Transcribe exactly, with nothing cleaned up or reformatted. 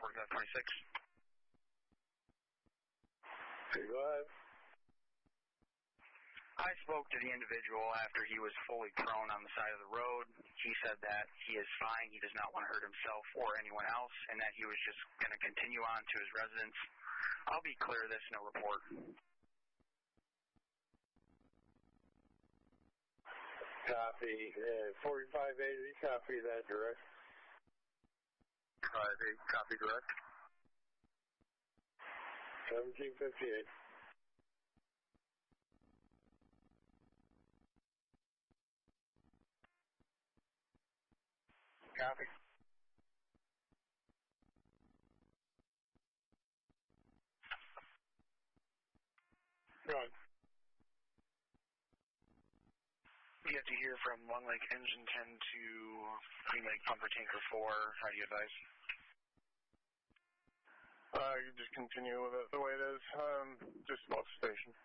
forty-five twenty-six. Okay, go ahead. I spoke to the individual after he was fully prone on the side of the road. He said that he is fine, he does not want to hurt himself or anyone else, and that he was just going to continue on to his residence. I'll be clear of this, no report. Copy. Uh, forty-five eighty, copy that direct. five eight, copy direct. seventeen fifty-eight. Copy. Go on. You have to hear from Long Lake Engine ten to Green Lake Pumper Tanker four. How do you advise? Uh, you just continue with it the way it is. Um, just about the station.